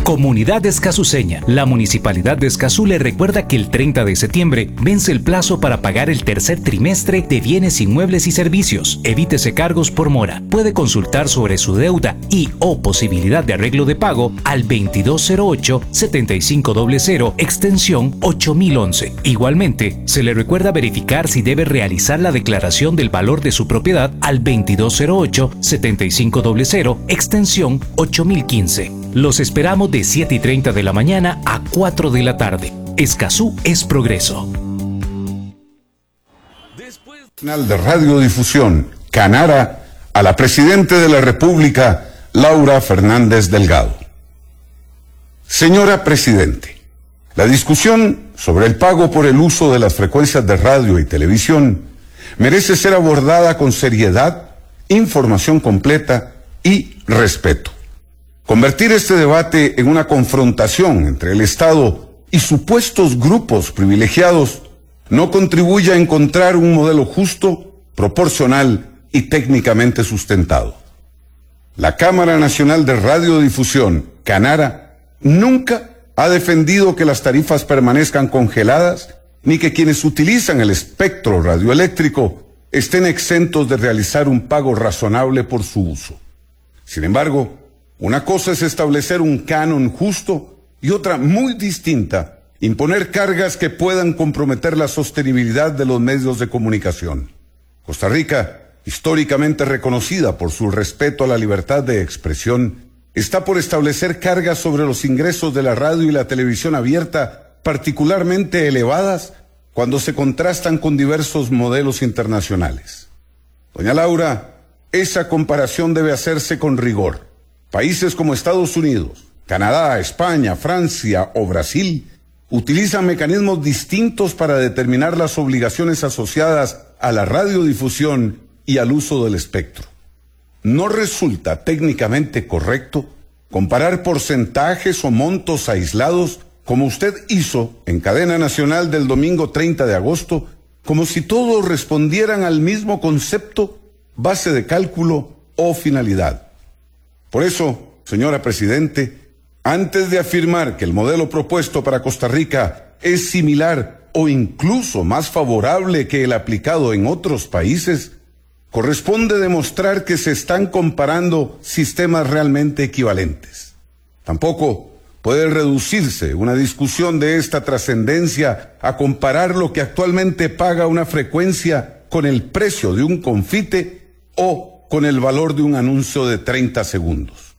Comunidad escazuceña. La Municipalidad de Escazú le recuerda que el 30 de septiembre vence el plazo para pagar el tercer trimestre de bienes inmuebles y servicios. Evítese cargos por mora. Puede consultar sobre su deuda y o posibilidad de arreglo de pago al 2208-7500 extensión 8011. Igualmente, se le recuerda verificar si debe realizar la declaración del valor de su propiedad al 2208-7500 extensión 8015. Los esperamos de 7:30 de la mañana a 4 de la tarde. Escazú es progreso. Nacional de Radiodifusión, Canara, a la Presidenta de la República, Laura Fernández Delgado. Señora Presidente, la discusión sobre el pago por el uso de las frecuencias de radio y televisión merece ser abordada con seriedad, información completa y respeto. Convertir este debate en una confrontación entre el Estado y supuestos grupos privilegiados no contribuye a encontrar un modelo justo, proporcional y técnicamente sustentado. La Cámara Nacional de Radiodifusión, Canara, nunca ha defendido que las tarifas permanezcan congeladas ni que quienes utilizan el espectro radioeléctrico estén exentos de realizar un pago razonable por su uso. Sin embargo, una cosa es establecer un canon justo y otra muy distinta, imponer cargas que puedan comprometer la sostenibilidad de los medios de comunicación. Costa Rica, históricamente reconocida por su respeto a la libertad de expresión, está por establecer cargas sobre los ingresos de la radio y la televisión abierta particularmente elevadas cuando se contrastan con diversos modelos internacionales. Doña Laura, esa comparación debe hacerse con rigor. Países como Estados Unidos, Canadá, España, Francia o Brasil utilizan mecanismos distintos para determinar las obligaciones asociadas a la radiodifusión y al uso del espectro. No resulta técnicamente correcto comparar porcentajes o montos aislados como usted hizo en cadena nacional del domingo 30 de agosto, como si todos respondieran al mismo concepto, base de cálculo o finalidad. Por eso, señora Presidente, antes de afirmar que el modelo propuesto para Costa Rica es similar o incluso más favorable que el aplicado en otros países, corresponde demostrar que se están comparando sistemas realmente equivalentes. Tampoco puede reducirse una discusión de esta trascendencia a comparar lo que actualmente paga una frecuencia con el precio de un confite o con el valor de un anuncio de 30 segundos.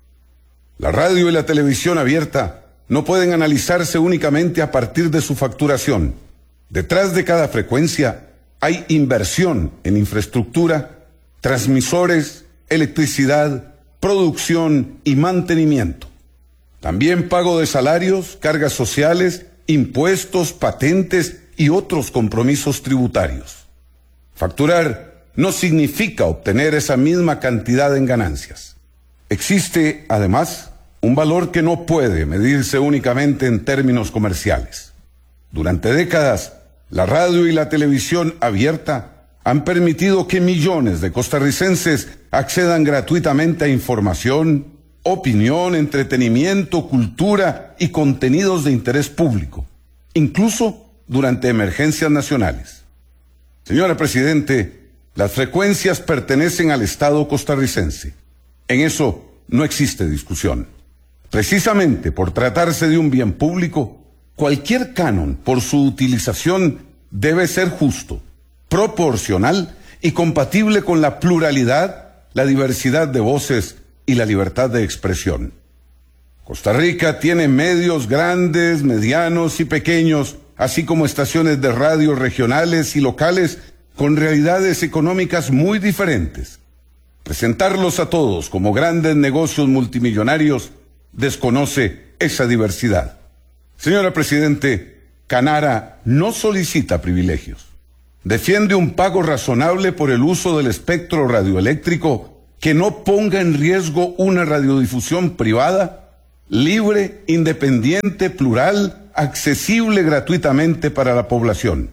La radio y la televisión abierta no pueden analizarse únicamente a partir de su facturación. Detrás de cada frecuencia hay inversión en infraestructura, transmisores, electricidad, producción y mantenimiento. También pago de salarios, cargas sociales, impuestos, patentes y otros compromisos tributarios. Facturar no significa obtener esa misma cantidad en ganancias. Existe, además, un valor que no puede medirse únicamente en términos comerciales. Durante décadas, la radio y la televisión abierta han permitido que millones de costarricenses accedan gratuitamente a información, opinión, entretenimiento, cultura y contenidos de interés público, incluso durante emergencias nacionales. Señora Presidente, las frecuencias pertenecen al Estado costarricense. En eso no existe discusión. Precisamente por tratarse de un bien público, cualquier canon por su utilización debe ser justo, proporcional y compatible con la pluralidad, la diversidad de voces y la libertad de expresión. Costa Rica tiene medios grandes, medianos y pequeños, así como estaciones de radio regionales y locales con realidades económicas muy diferentes. Presentarlos a todos como grandes negocios multimillonarios desconoce esa diversidad. Señora Presidente, Canara no solicita privilegios. Defiende un pago razonable por el uso del espectro radioeléctrico que no ponga en riesgo una radiodifusión privada, libre, independiente, plural, accesible gratuitamente para la población.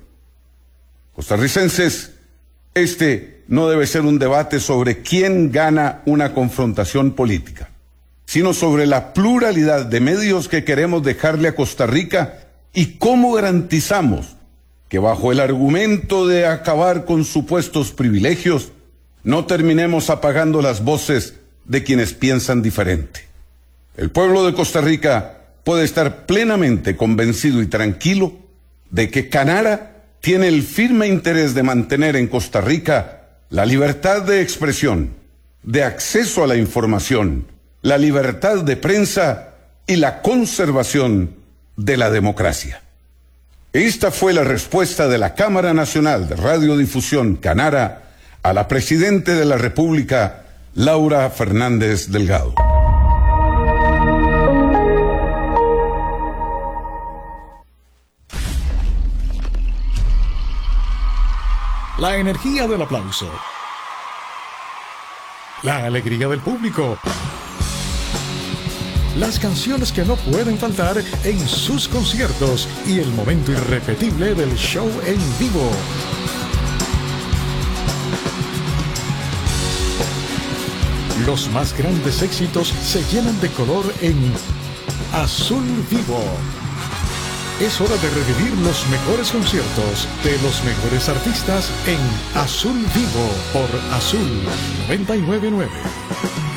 Costarricenses, este no debe ser un debate sobre quién gana una confrontación política. sino sobre la pluralidad de medios que queremos dejarle a Costa Rica y cómo garantizamos que bajo el argumento de acabar con supuestos privilegios, no terminemos apagando las voces de quienes piensan diferente. El pueblo de Costa Rica puede estar plenamente convencido y tranquilo de que Canara tiene el firme interés de mantener en Costa Rica la libertad de expresión, de acceso a la información, la libertad de prensa y la conservación de la democracia. Esta fue la respuesta de la Cámara Nacional de Radiodifusión Canara a la Presidenta de la República, Laura Fernández Delgado. La energía del aplauso, la alegría del público, las canciones que no pueden faltar en sus conciertos y el momento irrepetible del show en vivo. Los más grandes éxitos se llenan de color en Azul Vivo. Es hora de revivir los mejores conciertos de los mejores artistas en Azul Vivo por Azul 99.9.